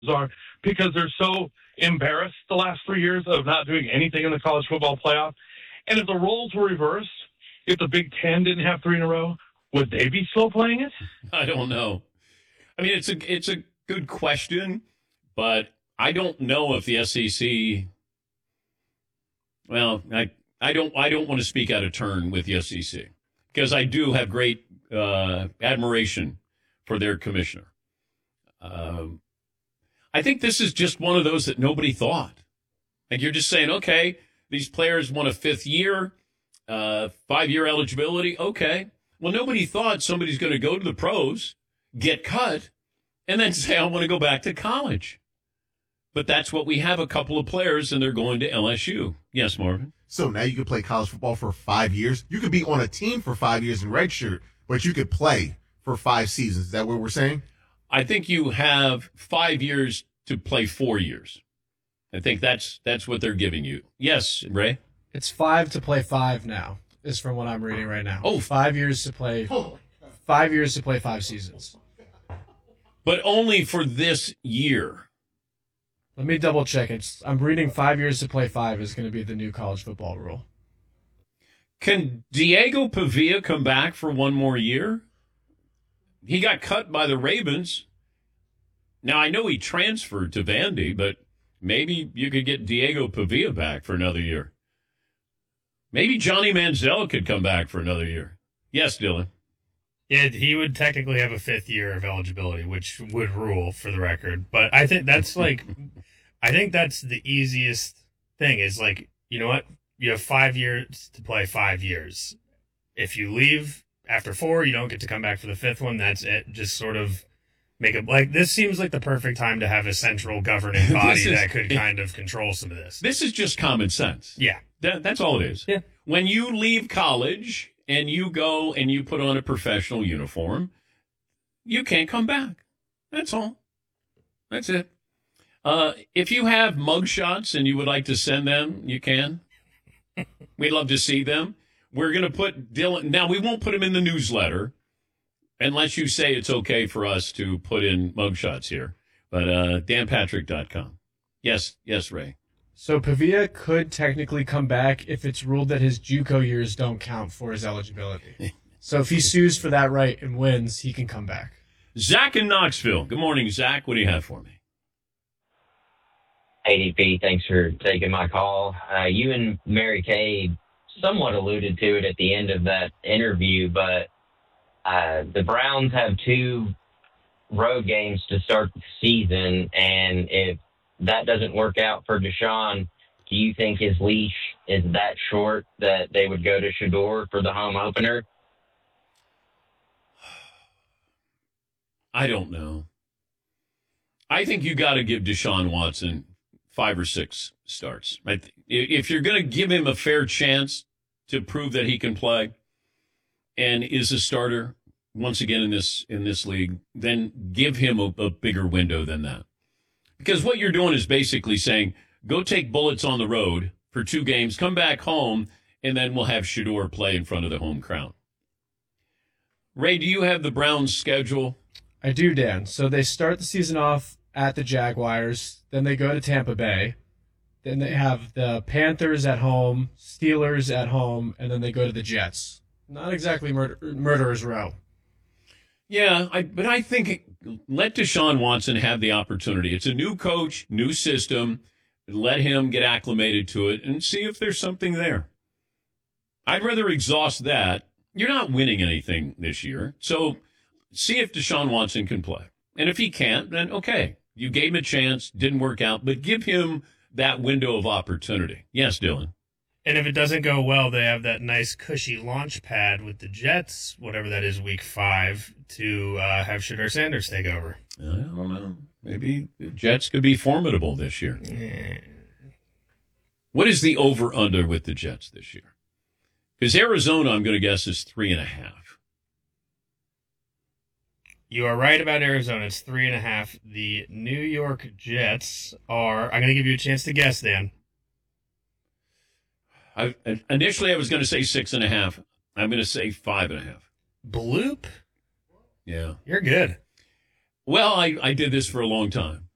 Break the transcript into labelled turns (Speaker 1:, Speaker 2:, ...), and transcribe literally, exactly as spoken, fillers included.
Speaker 1: are because they're so embarrassed the last three years of not doing anything in the college football playoff. And if the roles were reversed, if the Big Ten didn't have three in a row, would they be still playing it?
Speaker 2: I don't know. I mean, it's a it's a good question, but I don't know if the S E C. Well, I I don't I don't want to speak out of turn with the S E C because I do have great uh, admiration for their commissioner. Um, I think this is just one of those that nobody thought. Like you're just saying, okay, these players want a fifth year, uh, five-year eligibility. Okay. Well, nobody thought somebody's going to go to the pros, get cut, and then say, I want to go back to college. But that's what we have, a couple of players, and they're going to L S U. Yes, Marvin?
Speaker 3: So now you can play college football for five years. You could be on a team for five years in redshirt, but you could play for five seasons. Is that what we're saying?
Speaker 2: I think you have five years to play four years. I think that's that's what they're giving you. Yes, Ray?
Speaker 4: It's five to play five now, is from what I'm reading right now.
Speaker 2: Oh.
Speaker 4: Five years to play five years to play five seasons.
Speaker 2: But only for this year.
Speaker 4: Let me double check. It's I'm reading five years to play five is going to be the new college football rule.
Speaker 2: Can Diego Pavia come back for one more year? He got cut by the Ravens. Now, I know he transferred to Vandy, but maybe you could get Diego Pavia back for another year. Maybe Johnny Manziel could come back for another year. Yes, Dylan.
Speaker 5: Yeah, he would technically have a fifth year of eligibility, which would rule for the record. But I think that's like, I think that's the easiest thing is like, you know what? You have five years to play five years. If you leave after four, you don't get to come back for the fifth one. That's it. Just sort of make it like this seems like the perfect time to have a central governing body is, that could kind of control some of this.
Speaker 2: This is just common sense.
Speaker 5: Yeah.
Speaker 2: That, that's all it is.
Speaker 5: Yeah.
Speaker 2: When you leave college and you go and you put on a professional uniform, you can't come back. That's all. That's it. Uh, if you have mugshots and you would like to send them, you can. We'd love to see them. We're going to put Dylan. Now, we won't put him in the newsletter unless you say it's okay for us to put in mugshots here. But uh, dan patrick dot com. Yes, yes, Ray.
Speaker 4: So Pavia could technically come back if it's ruled that his JUCO years don't count for his eligibility. So if he sues for that right and wins, he can come back.
Speaker 2: Zach in Knoxville. Good morning, Zach. What do you have for me?
Speaker 6: A D P, thanks for taking my call. Uh, you and Mary Kay somewhat alluded to it at the end of that interview, but uh, the Browns have two road games to start the season, and if that doesn't work out for Deshaun, do you think his leash is that short that they would go to Shedeur for the home opener?
Speaker 2: I don't know. I think you got to give Deshaun Watson five or six starts. If you're going to give him a fair chance to prove that he can play and is a starter once again in this in this league, then give him a, a bigger window than that. Because what you're doing is basically saying, go take bullets on the road for two games, come back home, and then we'll have Shedeur play in front of the home crowd. Ray, do you have the Browns' schedule?
Speaker 4: I do, Dan. So they start the season off at the Jaguars, then they go to Tampa Bay, then they have the Panthers at home, Steelers at home, and then they go to the Jets. Not exactly murder, murderer's row.
Speaker 2: Yeah, I, but I think let Deshaun Watson have the opportunity. It's a new coach, new system. Let him get acclimated to it and see if there's something there. I'd rather exhaust that. You're not winning anything this year, so see if Deshaun Watson can play. And if he can't, then okay. You gave him a chance, didn't work out, but give him that window of opportunity. Yes, Dylan.
Speaker 5: And if it doesn't go well, they have that nice cushy launch pad with the Jets, whatever that is, week five, to uh, have Shedeur Sanders take over.
Speaker 2: I don't know. Maybe the Jets could be formidable this year.
Speaker 5: Yeah.
Speaker 2: What is the over-under with the Jets this year? Because Arizona, I'm going to guess, is three and a half.
Speaker 5: You are right about Arizona. It's three and a half. The New York Jets are, I'm going to give you a chance to guess, Dan.
Speaker 2: I, initially, I was going to say six and a half. I'm going to say five and a half.
Speaker 5: Bloop?
Speaker 2: Yeah.
Speaker 5: You're good.
Speaker 2: Well, I, I did this for a long time.